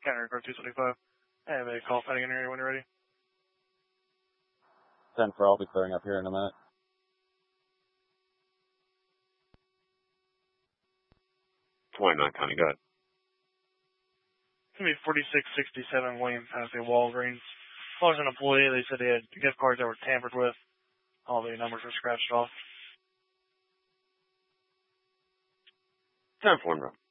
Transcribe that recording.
Counter record 225. I have a call fighting in area when you're ready. 10-4, I'll be clearing up here in a minute. 29 County, go ahead. It's going to be 4667 William Passy Walgreens. As far as an employee, they said they had gift cards that were tampered with. All the numbers were scratched off. 10-4, bro.